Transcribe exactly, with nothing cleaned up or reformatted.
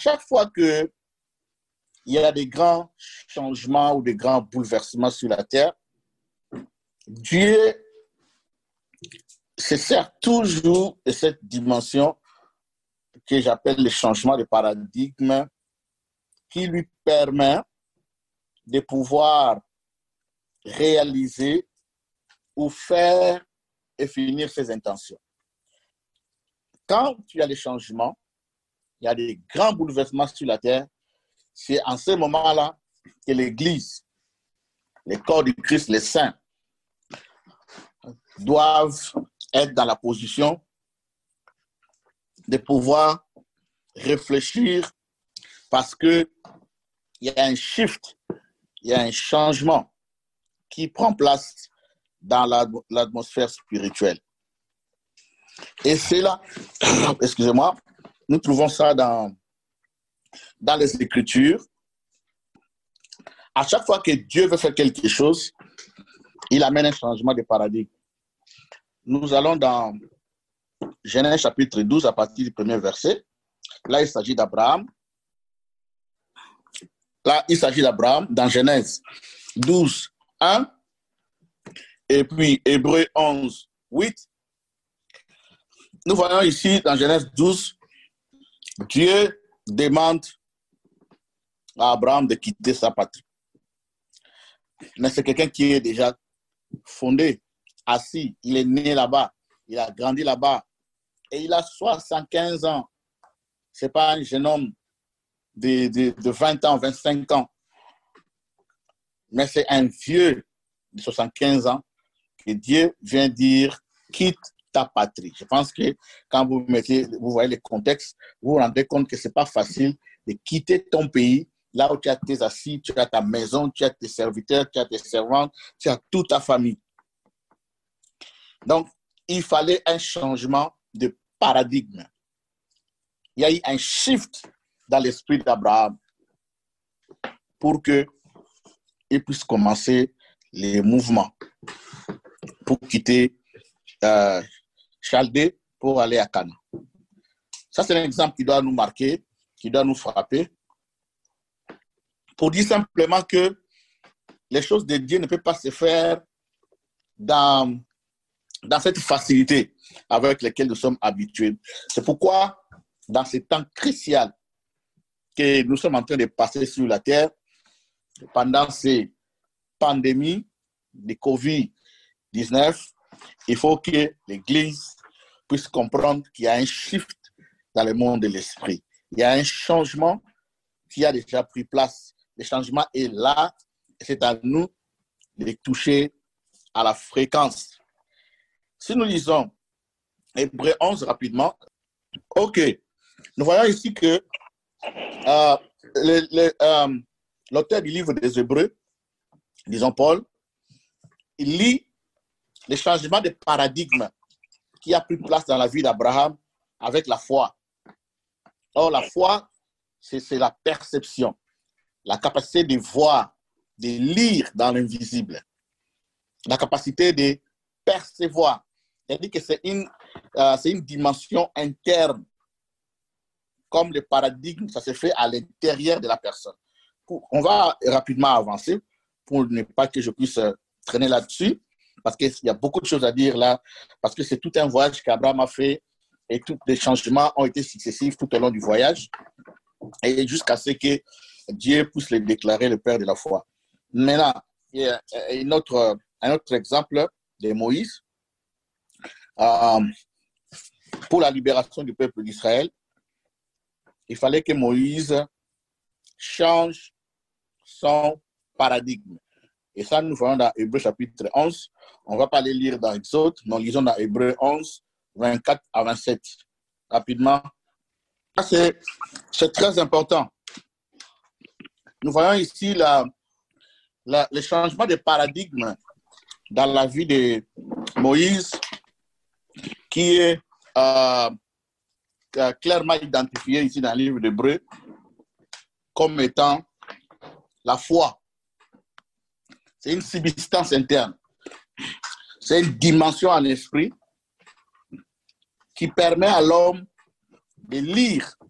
chaque fois qu'il y a des grands changements ou des grands bouleversements sur la terre, Dieu se sert toujours de cette dimension que j'appelle le changement de paradigme qui lui permet de pouvoir réaliser ou faire et finir ses intentions. Quand il y a des changements, il y a des grands bouleversements sur la terre, c'est en ce moment-là que l'Église, les corps du Christ, les saints, doivent être dans la position de pouvoir réfléchir parce qu'il y a un shift, il y a un changement qui prend place dans l'atmosphère spirituelle. Et c'est là, excusez-moi, nous trouvons ça dans, dans les Écritures. À chaque fois que Dieu veut faire quelque chose, il amène un changement de paradigme. Nous allons dans Genèse chapitre douze à partir du premier verset. Là, il s'agit d'Abraham. Là, il s'agit d'Abraham dans Genèse douze, un. Et puis Hébreux onze, huit. Nous voyons ici dans Genèse douze, Dieu demande à Abraham de quitter sa patrie. Mais c'est quelqu'un qui est déjà fondé, assis, il est né là-bas, il a grandi là-bas et il a soixante-quinze ans. Ce n'est pas un jeune homme de, de, de vingt ans, vingt-cinq ans, mais c'est un vieux de soixante-quinze ans que Dieu vient dire quitte ta patrie. Je pense que quand vous mettez, vous voyez le contexte, vous vous rendez compte que ce n'est pas facile de quitter ton pays, là où tu as tes assis, tu as ta maison, tu as tes serviteurs, tu as tes servantes, tu as toute ta famille. Donc, il fallait un changement de paradigme. Il y a eu un shift dans l'esprit d'Abraham pour qu'il puisse commencer les mouvements pour quitter euh, Chaldée pour aller à Canaan. Ça, c'est un exemple qui doit nous marquer, qui doit nous frapper, pour dire simplement que les choses de Dieu ne peuvent pas se faire dans, dans cette facilité avec laquelle nous sommes habitués. C'est pourquoi, dans ces temps cruciaux que nous sommes en train de passer sur la terre, pendant ces pandémies de covid dix-neuf, il faut que l'Église puisse comprendre qu'il y a un shift dans le monde de l'esprit. Il y a un changement qui a déjà pris place. Le changement est là, et c'est à nous de toucher à la fréquence. Si nous lisons Hébreux onze rapidement, ok, nous voyons ici que euh, le, le, euh, l'auteur du livre des Hébreux, disons Paul, il lit le changement de paradigme qui a pris place dans la vie d'Abraham avec la foi. Or, la foi, c'est, c'est la perception, la capacité de voir, de lire dans l'invisible, la capacité de percevoir. C'est-à-dire que c'est une, euh, c'est une dimension interne. Comme le paradigme, ça se fait à l'intérieur de la personne. Pour, on va rapidement avancer pour ne pas que je puisse traîner là-dessus, parce qu'il y a beaucoup de choses à dire là, parce que c'est tout un voyage qu'Abraham a fait et tous les changements ont été successifs tout au long du voyage, et jusqu'à ce que Dieu puisse le déclarer le Père de la foi. Maintenant, il y a un autre, un autre exemple de Moïse. Euh, pour la libération du peuple d'Israël, il fallait que Moïse change son paradigme. Et ça, nous voyons dans Hébreux chapitre onze. On ne va pas les lire dans Exode, mais lisons dans Hébreux onze, vingt-quatre à vingt-sept. Rapidement. Ça, c'est, c'est très important. Nous voyons ici la, la, le changement de paradigme dans la vie de Moïse, qui est euh, clairement identifié ici dans le livre d'Hébreux comme étant la foi. C'est une substance interne. C'est une dimension en esprit qui permet à l'homme de lire